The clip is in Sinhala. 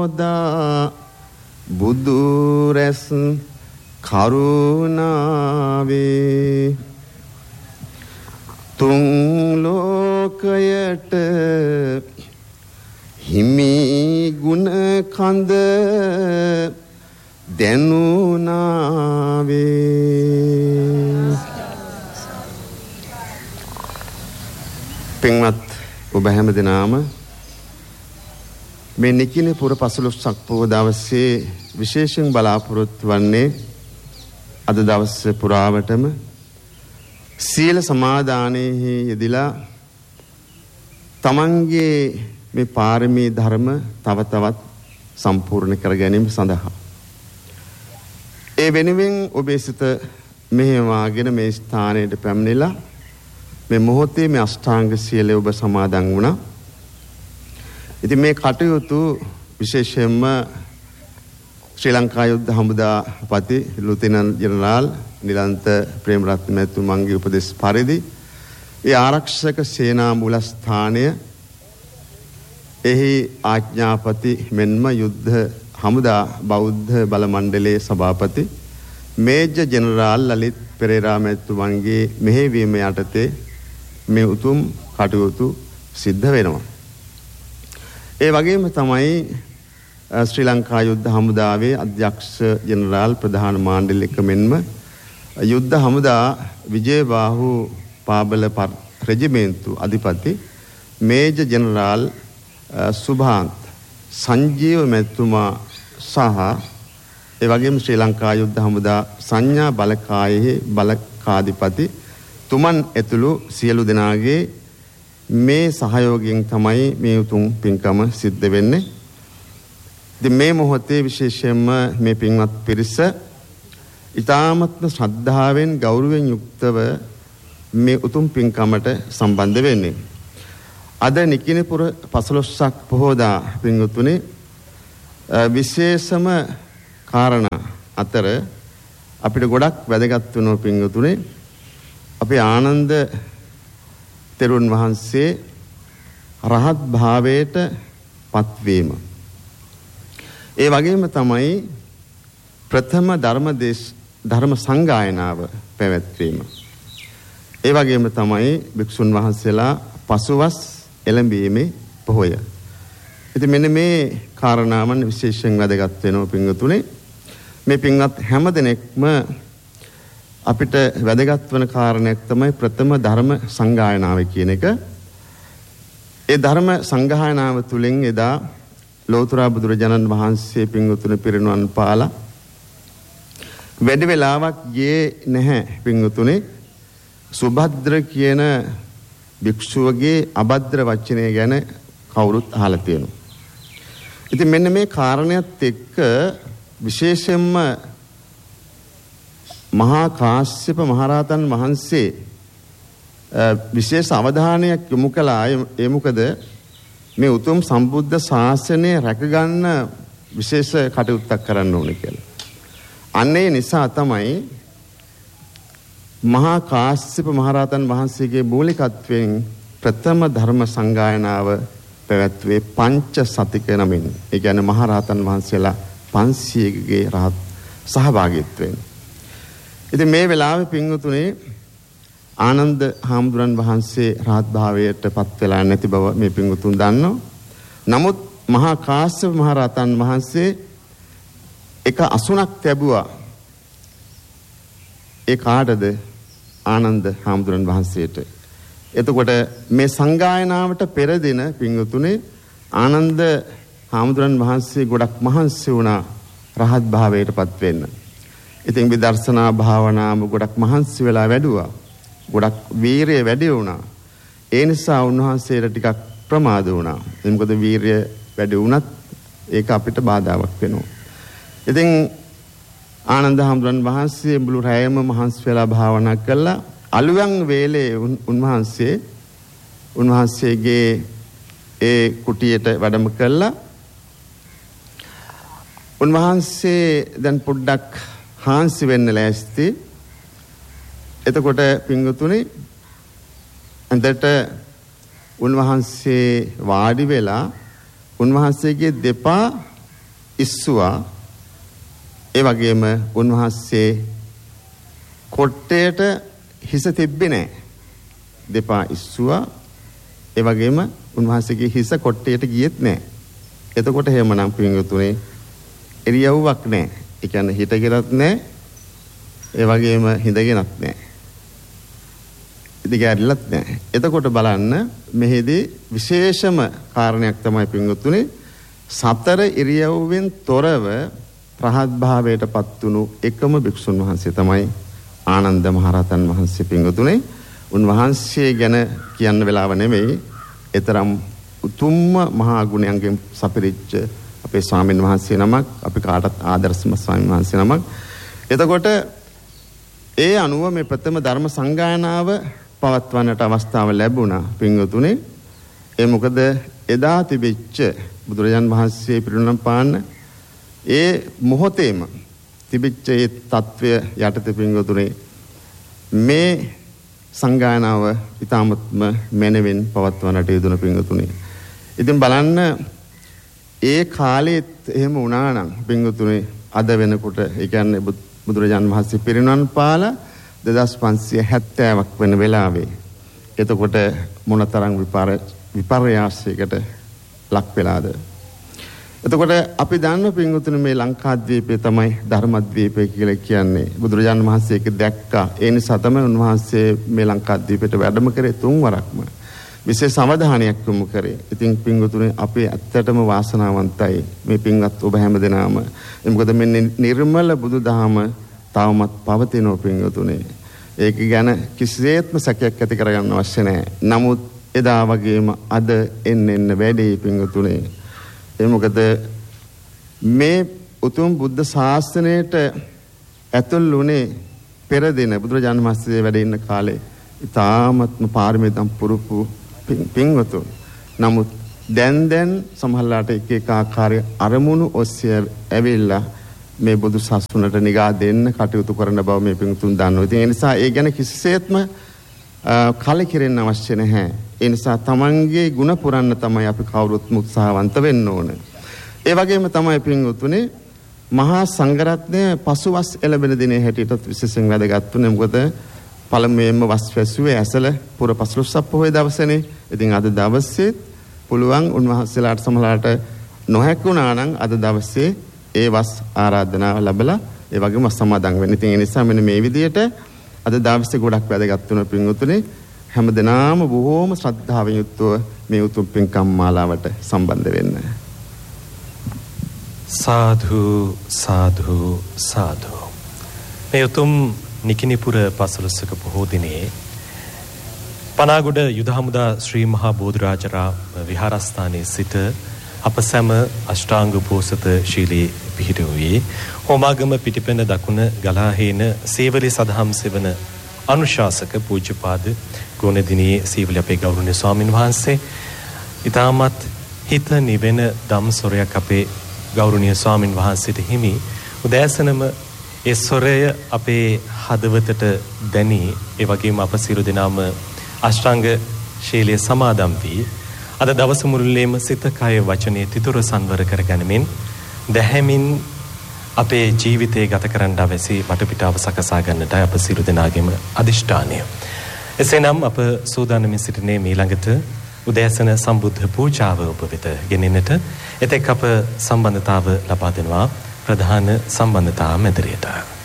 බුදු රැස් කරුණාවේ තුන් ලෝකයට හිමි ගුණ කඳ දැනුණාවේ. පින්වත් ඔබ හැම දෙනාම මේ නිකිනේ පුර 15ක් පොහොය දවසේ විශේෂයෙන් බලාපොරොත්තු වන්නේ අද දවස් පුරාවටම සීල සමාදානයේ යෙදিলা තමන්ගේ මේ පාරමී ධර්ම තව තවත් සම්පූර්ණ කර ගැනීම සඳහා ඒ වෙනුවෙන් ඔබේ සිත මෙහෙවාගෙන මේ ස්ථානයට පැමිණිලා මේ මොහොතේ මේ අෂ්ටාංග සීලය ඔබ සමාදන් වුණා. ඉතින් මේ කටයුතු විශේෂයෙන්ම ශ්‍රී ලංකා යුද්ධ හමුදාපති ලුතිනන්ට් ජෙනරාල් නිලන්ත ප්‍රේමරත්න මැතිතුමන්ගේ උපදෙස් පරිදි ඒ ආරක්ෂක සේනා මූලස්ථානය එහි ආඥාපති මෙන්ම යුද්ධ හමුදා බෞද්ධ බල මණ්ඩලයේ සභාපති මේජර් ජෙනරාල් ලලිත් පෙරේරා මැතිතුමන්ගේ මෙහෙයවීම යටතේ මේ උතුම් කටයුතු සිද්ධ වෙනවා. ඒ වගේම තමයි ශ්‍රී ලංකා යුද්ධ හමුදාවේ අධ්‍යක්ෂ ජෙනරාල් ප්‍රධාන මාණ්ඩලික මෙන්ම යුද්ධ හමුදා විජේබාහු පාබල රෙජිමෙන්තු අධිපති මේජර් ජෙනරාල් සුභාන්ත් සංජීව මැතිතුමා සහ ඒ වගේම ශ්‍රී ලංකා යුද්ධ හමුදා සංඥා බලකායේ බලකාධිපති තුමන් ඇතුළු සියලු දෙනාගේ මේ සහයෝගයෙන් තමයි මේ උතුම් පින්කම සිද්ධ වෙන්නේ. ඉතින් මේ මොහොතේ විශේෂයෙන්ම මේ පින්වත් පිරිස ඊ타මත්ම ශ්‍රද්ධාවෙන් ගෞරවයෙන් යුක්තව මේ උතුම් පින්කමට සම්බන්ධ වෙන්නේ. අද නිකිනේපුර 15ක් පොහොදා පින්වතුනි විශේෂම කාරණා අතර අපිට ගොඩක් වැදගත් වෙනවා පින්වතුනි. අපේ ආනන්ද තෙරුන් වහන්සේ රහත් භාවයට පත්වීම. ඒ වගේම තමයි ප්‍රථම ධර්ම සංගායනාව පැවැත්වීම. ඒ වගේම තමයි භික්ෂුන් වහන්සේලා පසුවස් එළඹීමේ පොහොය. ඉතින් මෙන්න මේ කාරණාවන් විශේෂයෙන් වැදගත් වෙනවා පින්වතුනි. මේ පින්වත් හැම දෙනෙක්ම අපිට වැදගත් වන කාරණයක් තමයි ප්‍රථම ධර්ම සංගායනාව කියන එක. ඒ ධර්ම සංගායනාව තුළින් එදා ලෝතර බුදුරජාණන් වහන්සේ පින්වතුනි පිරිනුවන් පාලා වැඩි වෙලාවක් ගියේ නැහැ පින්වතුනි. සුභද්‍ර කියන භික්ෂුවගේ අභද්‍ර වචනය ගැන කවුරුත් අහලා තියෙනවා. ඉතින් මෙන්න මේ කාරණයත් එක්ක විශේෂයෙන්ම මහා කාශ්‍යප මහරහතන් වහන්සේ විශේෂ අවධානයක් යොමු කළා. ඒ මොකද මේ උතුම් සම්බුද්ධ ශාසනය රැකගන්න විශේෂ කටයුත්තක් කරන්න ඕනේ කියලා. අන්න ඒ නිසා තමයි මහා කාශ්‍යප මහරහතන් වහන්සේගේ මූලිකත්වයෙන් ප්‍රථම ධර්ම සංගායනාව පැවැත්වුවේ පංච සතික නමින්. ඒ කියන්නේ මහරහතන් වහන්සේලා 500ගේ රහත් සහභාගීත්වයෙන්. ඉතින් මේ වෙලාවේ පින්වතුනි ආනන්ද හාමුදුරන් වහන්සේ රහත් භාවයට පත් වෙලා නැති බව මේ පින්වතුන් දන්නවා. නමුත් මහා කාශ්‍යප මහරහතන් වහන්සේ එක අසුණක් ලැබුවා. ඒ කාටද? ආනන්ද හාමුදුරන් වහන්සේට. එතකොට මේ සංගායනාවට පෙර දින පින්වතුනි ආනන්ද හාමුදුරන් වහන්සේ ගොඩක් මහන්සි වුණා රහත් භාවයට පත් වෙන්න. ඉතින් විදර්ශනා භාවනාව ගොඩක් මහන්සි වෙලා වැඩුවා. ගොඩක් වීරිය වැඩි වුණා. ඒ නිසා උන්වහන්සේට ටිකක් ප්‍රමාද වුණා. මොකද වීරිය වැඩි වුණත් ඒක අපිට බාධාවක් වෙනවා. ඉතින් ආනන්ද හාමුදුරන් වහන්සේ මුළු රැයම මහන්සි වෙලා භාවනා කළා. අලුයන් වේලේ උන්වහන්සේගේ ඒ කුටියට වැඩම කළා. උන්වහන්සේ දැන් පොඩ්ඩක් හාන්සි වෙන්න ලෑස්ති. එතකොට පින්වතුනි අන්දට උන්වහන්සේ වාඩි වෙලා උන්වහන්සේගේ දෙපා ඉස්සුවා. ඒ වගේම උන්වහන්සේ කොට්ටේට හිස තිබ්බේ නැහැ. දෙපා ඉස්සුවා. ඒ වගේම උන්වහන්සේගේ හිස කොට්ටේට ගියෙත් නැහැ. එතකොට එහෙමනම් පින්වතුනේ ඉරියව්වක් නැහැ. ඒ කියන්නේ හිටගෙනත් නැහැ. ඒ වගේම හිඳගෙනත් නැහැ. ඉතින් ඇරිලත් නැහැ. එතකොට බලන්න මෙහිදී විශේෂම කාරණයක් තමයි පින්වතුනේ සතර ඉරියව්වෙන් තොරව රහත් භාවයට පත් වුණු එකම භික්ෂුන් වහන්සේ තමයි ආනන්ද මහරහතන් වහන්සේ පින්වතුනේ. උන්වහන්සේ ගැන කියන්න වෙලාව නෙමෙයි. ඒතරම් උතුම්ම මහා ගුණයන්ගෙන් සපිරිච්ච අපේ ස්වාමීන් වහන්සේ නමක්, අපි කාටත් ආදර්ශම ස්වාමීන් වහන්සේ නමක්. එතකොට ඒ අනුව මේ ප්‍රථම ධර්ම සංගායනාව පවත්වන්නට අවස්ථාව ලැබුණා පින්වතුනේ. ඒ මොකද එදා තිබිච්ච බුදුරජාන් වහන්සේ පිරිනිවන් පාන්න ඒ මොහොතේම තිබිච්ච ඒ తත්වය යටතේ පින්වතුනේ මේ සංගායනාව ඊ타මත්ම මැනවින් පවත්වන්නට යෙදුණ පින්වතුනේ. ඉතින් බලන්න ඒ කාලෙත් එහෙම වුණා නම් පින්වතුනේ අද වෙනකොට ඒ කියන්නේ බුදුරජාන් වහන්සේ පිරිනිවන් පාලා 2570ක් වෙන වෙලාවේ එතකොට මොනතරම් විපර්යාසයකට ලක් වෙලාද. එතකොට අපි දන්න පින්වතුනි මේ ලංකාද්වීපය තමයි ධර්මද්වීපය කියලා කියන්නේ. බුදුරජාණන් වහන්සේ ඒක දැක්කා. ඒ නිසා තමයි උන්වහන්සේ මේ ලංකාද්වීපයට වැඩම කරේ 3 වරක්ම. විශේෂ අවධානයක් යොමු කරේ. ඉතින් පින්වතුනි අපි ඇත්තටම වාසනාවන්තයි මේ පින්වත් ඔබ හැමදෙනාම. මොකද මේ නිර්මල බුදුදහම තවමත් පවතින පින්වතුනි. ඒක ගැන කිසිසේත්ම සැකයක් ඇති කරගන්න අවශ්‍ය නැහැ. නමුත් එදා වගේම අද එන්න වැඩි පින්වතුනි. ඒ මොකද මේ උතුම් බුද්ධ ශාසනයට ඇතුල් වුණේ පෙර දින බුදුරජාණන් වහන්සේ වැඩ ඉන්න කාලේ ඉතාමත්ම පාරමිතම් පුරුපු පින්වතුන්. නමුත් දැන් සමහරලාට එක එක ආකාරයේ අරමුණු ඔස්සේ ඇවිල්ලා මේ බුදු සසුනට නිගා දෙන්න කටයුතු කරන බව මේ පින්තුන් දන්නවා. ඉතින් ඒ නිසා ඒ ගැන කිසිසේත්ම කලකිරෙන්න අවශ්‍ය නැහැ. ඒ නිසා තමන්ගේ ගුණ පුරන්න තමයි අපි කවුරුත් උත්සාහවන්ත වෙන්න ඕන. ඒ වගේම තමයි පින්වතුනි මහා සංඝරත්නය පසුවස් එළඹෙන දිනේ හැටියටත් විශේෂයෙන් වැදගත් වුණේ. මොකද පළමුවෙන්ම වස් වැසුවේ ඇසල පුර පසළොස්වක පොහොය දවසේනේ. ඉතින් අද දවසේ පුළුවන් උන්වහන්සේලාට සමහරලාට නොහැකුණා නම් අද දවසේ ඒ වස් ආරාධනාව ලැබලා ඒ වගේම සමාදන් වෙන්න. ඉතින් ඒ නිසා මෙන්න මේ විදිහට අද දවසේ ගොඩක් වැදගත් වෙන පින්වතුනි හැම දිනම බොහෝම ශ්‍රද්ධාවෙන් යුක්තව මේ උතුම් පින්කම් මාලාවට සම්බන්ධ වෙන්න. සාදු සාදු සාදු. මේ උතුම් නිකිනිපුර පසළොස්වක පොහෝ දිනේ පනාගොඩ යුද හමුදා ශ්‍රී මහා බෝධිරාජරාම විහාරස්ථානයේ සිට අප සැම අෂ්ටාංග බෝසත ශීලයේ පිහිට වූයේ හෝමාගම පිටිපෙන දකුණ ගලාහේන සේවලේ සදහම් සෙවන අනුශාසක පූජ්‍යපාද ගුණදිනී සීවලි අපේ ගෞරවනීය ස්වාමින් වහන්සේ ඊටමත් හිත නිවෙන ධම් සොරයක් අපේ ගෞරවනීය ස්වාමින් වහන්සේට හිමි උදෑසනම ඒ සොරය අපේ හදවතට දැනී ඒ වගේම අප සියලු දෙනාම අෂ්ටාංග ශීලයේ සමාදම් වී අද දවස මුළුල්ලේම සිත කය වචනේ තිතුර සංවර කරගැනීමෙන් දැහැමින් අපේ ජීවිතය ගත කරන්න අවශ්‍ය වටපිටාව සකසා ගන්නට අප සියලු දෙනාගේම අදිෂ්ඨානය. එසේනම් අප සූදානම්ව සිටිනේ ඊළඟට උදෑසන සම්බුද්ධ පූජාව ඔබ වෙත ගෙනෙන්නට. එතෙක් අප සම්බන්ධතාව ලබා දෙනවා ප්‍රධාන සම්බන්ධතා මැදිරියට.